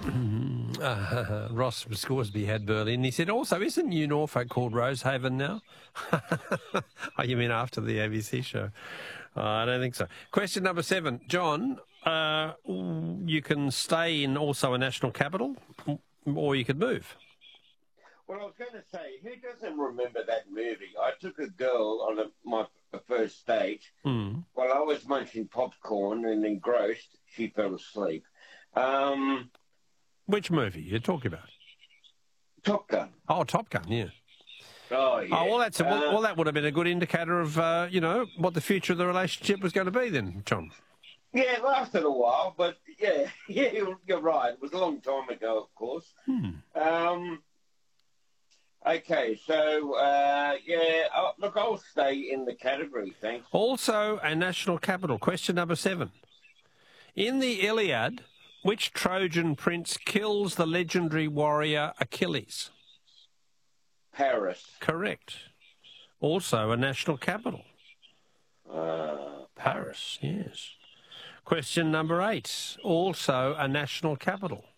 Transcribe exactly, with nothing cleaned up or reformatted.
Uh, Ross Scoresby had Berlin. He said, also, isn't New Norfolk called Rosehaven now? Oh, you mean after the A B C show? Uh, I don't think so. Question number seven. John, uh, you can stay in also a national capital, or you could move. Well, I was going to say, who doesn't remember that movie? I took a girl on a, my first date. Mm. While I was munching popcorn and engrossed, she fell asleep. Um, Which movie you're talking about? Top Gun. Oh, Top Gun, yeah. Oh, yeah. Oh, well, that's a, well, Uh, well, that would have been a good indicator of, uh, you know, what the future of the relationship was going to be then, John. yeah, it lasted a while, but yeah, yeah, you're, you're right. It was a long time ago, of course. Hmm. Um, okay, so, uh, yeah, I'll, look, I'll stay in the category, thanks. Also a national capital. Question number seven. In the Iliad, which Trojan prince kills the legendary warrior Achilles? Paris. Correct. Also a national capital. Uh, Paris, yes. Question number eight. Also a national capital.